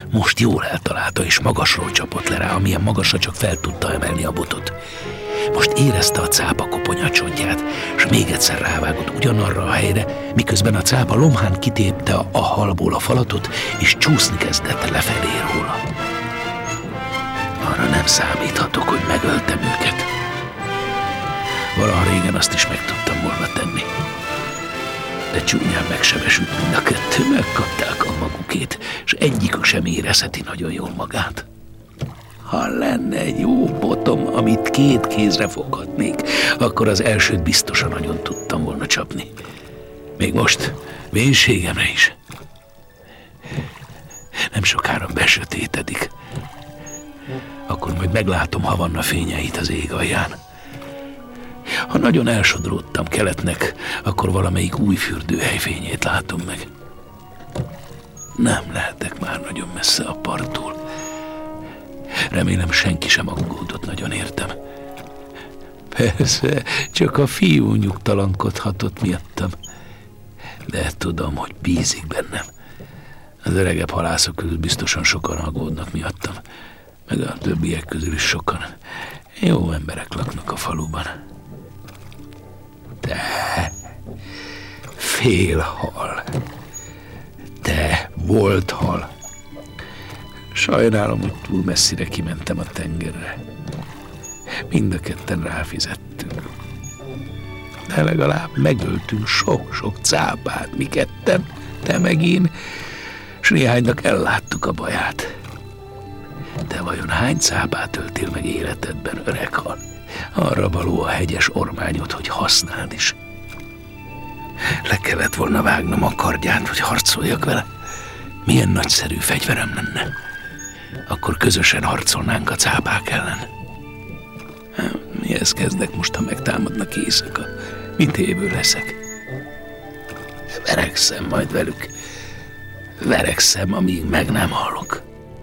Most jól eltalálta, és magasról csapott le rá, amilyen magasra csak fel tudta emelni a botot. Most érezte a cápa koponyacsodját, és még egyszer rávágott ugyanarra a helyre, miközben a cápa lomhán kitépte a halból a falatot, és csúszni kezdett lefelé róla. Arra nem számíthatok, hogy megöltem őket. Valaha régen azt is meg tudtam volna tenni. De csúnyán megsebesült mind a kettő, megkapták a magukét, és egyikük sem érezheti nagyon jól magát. Ha lenne egy jó botom, amit 2 kézre foghatnék, akkor az elsőt biztosan nagyon tudtam volna csapni. Még most, mélységemre is. Nem sokára besötétedik. Akkor majd meglátom Havanna fényeit az ég alján. Ha nagyon elsodródtam keletnek, akkor valamelyik új fürdőhely fényét látom meg. Nem lehetek már nagyon messze a parttól. Remélem, senki sem aggódott nagyon értem. Persze, csak a fiú nyugtalankodhatott miattam. De tudom, hogy bízik bennem. Az öregebb halászok közül biztosan sokan aggódnak miattam. Meg a többiek közül is sokan. Jó emberek laknak a faluban. Te, félhal. Te, volt hal. Sajnálom, hogy túl messzire kimentem a tengerre. Mind a ketten ráfizettünk. De legalább megöltünk sok-sok cápát, mi ketten, te meg én, s néhánynak elláttuk a baját. De vajon hány cápát öltél meg életedben, öreg hal? Arra való a hegyes ormányod, hogy használd is. Le kellett volna vágnom a kardját, hogy harcoljak vele. Milyen nagyszerű fegyverem lenne. Akkor közösen harcolnánk a cápák ellen. Mihez kezdek most, ha megtámadnak éjszaka? Mint évő leszek. Verekszem majd velük. Verekszem, amíg meg nem halok.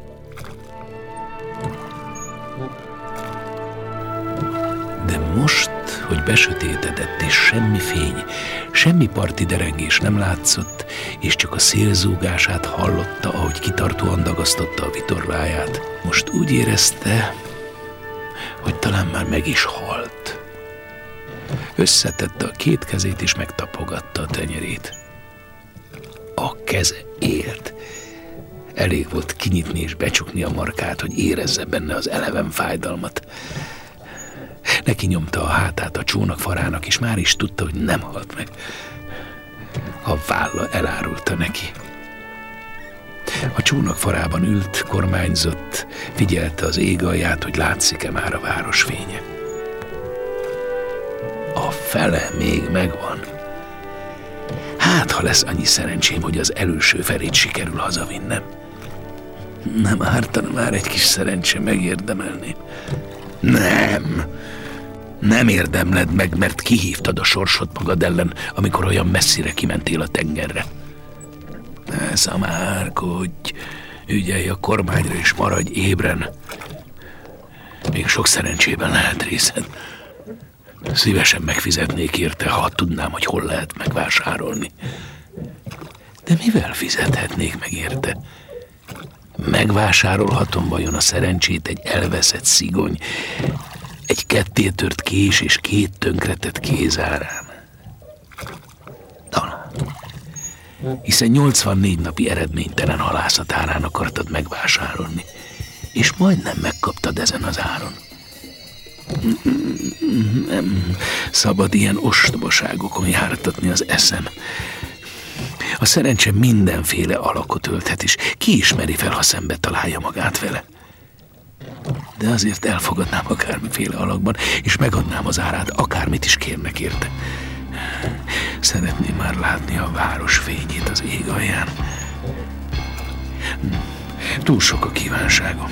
De most, hogy besötétedett, és semmi fény, semmi parti derengés nem látszott, és csak a szél zúgását hallotta, ahogy kitartóan dagasztotta a vitorláját, most úgy érezte, hogy talán már meg is halt. Összetette a 2 kezét, és megtapogatta a tenyerét. A keze élt. Elég volt kinyitni és becsukni a markát, hogy érezze benne az eleven fájdalmat. Neki nyomta a hátát a csónak farának, és már is tudta, hogy nem halt meg. A válla elárulta neki. A csónak farában ült, kormányzott, figyelte az ég alját, hogy látszik-e már a város fénye. A fele még megvan. Hát, ha lesz annyi szerencsém, hogy az előső felét sikerül hazavinnem. Nem ártana már egy kis szerencse, megérdemelném. Nem érdemled meg, mert kihívtad a sorsod magad ellen, amikor olyan messzire kimentél a tengerre. Ne szamárkodj, ügyelj a kormányra és maradj ébren. Még sok szerencsében lehet részed. Szívesen megfizetnék érte, ha tudnám, hogy hol lehet megvásárolni. De mivel fizethetnék meg érte? Megvásárolhatom vajon a szerencsét egy elveszett szigony, egy kettétört kés és 2 tönkretett kéz árán? Talán. Hiszen 84 napi eredménytelen halászat árán akartad megvásárolni, és majdnem megkaptad ezen az áron. Nem szabad ilyen ostobaságokon jártatni az eszem. A szerencse mindenféle alakot ölthet, és ki ismeri fel, ha szembe találja magát vele. De azért elfogadnám akármiféle alakban, és megadnám az árát, akármit is kérnek érte. Szeretném már látni a város fényét az ég alján. Túl sok a kívánságom.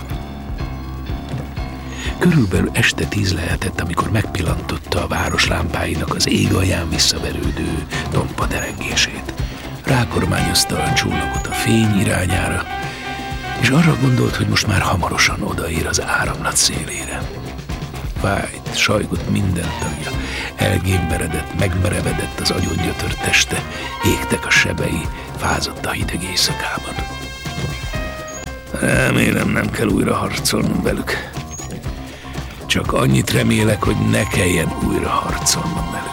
Körülbelül este 10 lehetett, amikor megpillantotta a város lámpáinak az ég alján visszaverődő tompa derengését. Rákormányozta a csónakot a fény irányára, és arra gondolt, hogy most már hamarosan odaér az áramlat szélére. Fájt, sajgott minden tagja, elgémberedett, megmerevedett az agyon gyötört teste, égtek a sebei, fázott a hideg éjszakában. Remélem, nem kell újra harcolnom velük. Csak annyit remélek, hogy ne kelljen újra harcolnom velük.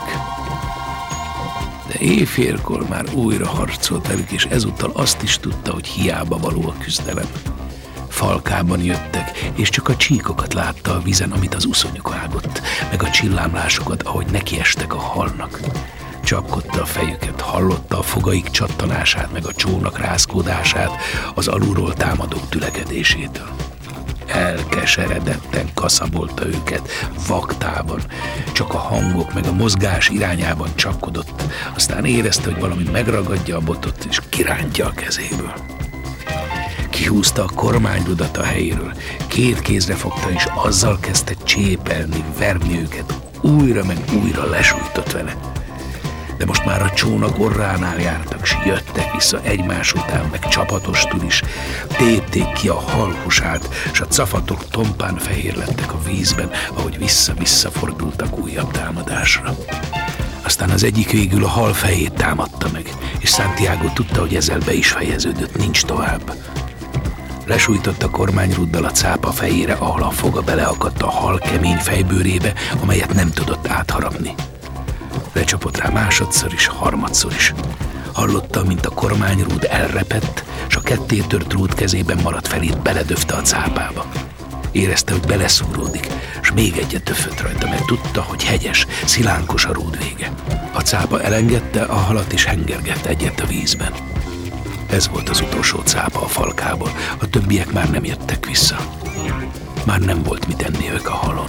De éjfélkor már újra harcolt velük, és ezúttal azt is tudta, hogy hiába való a küzdelem. Falkában jöttek, és csak a csíkokat látta a vízen, amit az uszonyuk vágott, meg a csillámlásokat, ahogy nekiestek a halnak. Csapkodta a fejüket, hallotta a fogaik csattanását, meg a csónak rázkódását, az alulról támadók tülekedésétől. Elkeseredetten kaszabolta őket, vaktában, csak a hangok meg a mozgás irányában csapkodott, aztán érezte, hogy valami megragadja a botot, és kirántja a kezéből. Kihúzta a kormányrudat a helyéről, két kézre fogta, és azzal kezdte csépelni, verni őket, újra meg újra lesújtott vele. De most már a csónak orránál jártak, s jöttek vissza egymás után, meg csapatostul is. Tépték ki a halhusát, s a cafatok tompán fehér lettek a vízben, ahogy vissza-vissza fordultak újabb támadásra. Aztán az egyik végül a hal fejét támadta meg, és Santiago tudta, hogy ezzel be is fejeződött, nincs tovább. Lesújtott a kormányruddal a cápa fejére, ahol a foga beleakadt a hal kemény fejbőrébe, amelyet nem tudott átharapni. Lecsapott rá másodszor is, harmadszor is. Hallotta, mint a kormányrúd elrepett, s a kettétört rúd kezében maradt felét beledöfte a cápába. Érezte, hogy beleszúródik, s még egyet döfött rajta, mert tudta, hogy hegyes, szilánkos a rúd vége. A cápa elengedte a halat, és hengergett egyet a vízben. Ez volt az utolsó cápa a falkából, a többiek már nem jöttek vissza. Már nem volt mit enni ők a halon.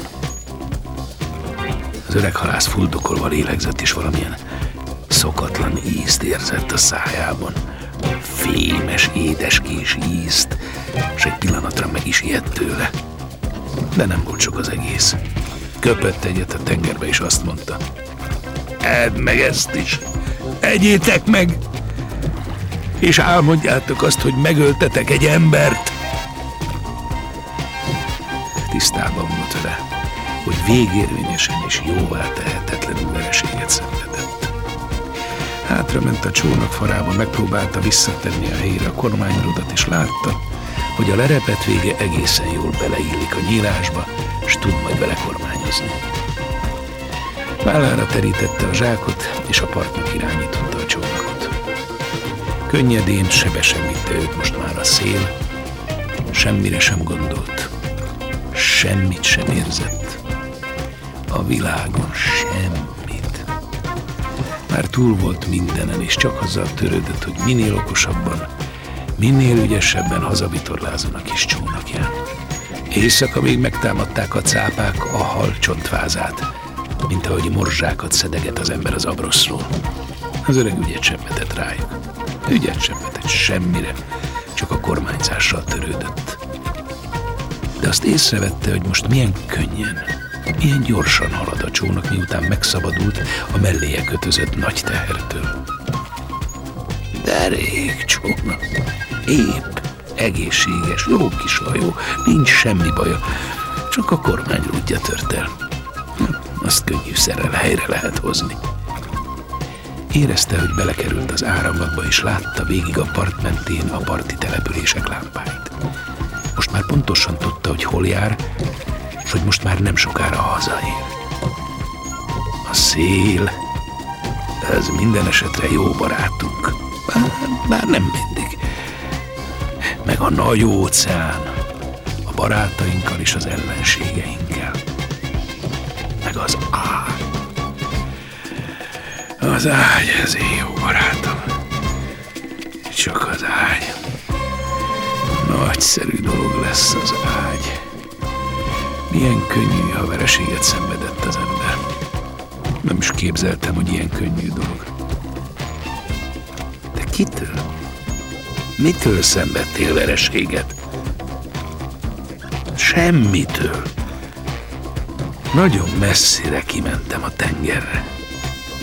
Az öreg halász fuldokolva lélegzett, és valamilyen szokatlan ízt érzett a szájában. Fémes, édeskés ízt, és egy pillanatra meg is ijedt tőle. De nem volt sok az egész. Köpött egyet a tengerbe, és azt mondta: edd meg ezt is! Egyétek meg! És álmodjátok azt, hogy megöltetek egy embert! Tisztában volt vele, hogy végérvényesen és jóvá tehetetlenül vereséget szenvedett. Hátrament a csónak farába, megpróbálta visszatenni a helyére a kormányrudat, és látta, hogy a lerepett vége egészen jól beleillik a nyílásba, s tud majd vele kormányozni. Vállára terítette a zsákot, és a partnak irányította a csónakot. Könnyedén, sebesen vitte őt most már a szél, semmire sem gondolt, semmit sem érzett. A világon semmit. Már túl volt mindenen, és csak azzal törődött, hogy minél okosabban, minél ügyesebben hazavitorlázzon a kis csónakján. Éjszaka még megtámadták a cápák a hal csontvázát, mint ahogy morzsákat szedeget az ember az abroszról. Az öreg ügyet sem vetett rájuk. Ügyet sem vetett semmire, csak a kormányzással törődött. De azt észrevette, hogy most milyen könnyen, milyen gyorsan halad a csónak, miután megszabadult a melléje kötözött nagy tehertől. Derék csónak, épp, egészséges, jó kis hajó, nincs semmi baja, csak a kormányrúdja tört el. Azt könnyűszerrel helyre lehet hozni. Érezte, hogy belekerült az áramlatba, és látta végig a part mentén a parti települések lámpáit. Most már pontosan tudta, hogy hol jár, és hogy most már nem sokára hazaér. A szél, ez minden esetre jó barátunk, bár nem mindig. Meg a nagy óceán, a barátainkkal és az ellenségeinkkel. Meg az ágy. Az ágy, ez én jó barátom. Csak az ágy. Nagyszerű dolog lesz az ágy. Milyen könnyű, ha vereséget szenvedett az ember. Nem is képzeltem, hogy ilyen könnyű dolog. De kitől? Mitől szenvedtél vereséget? Semmitől. Nagyon messzire kimentem a tengerre.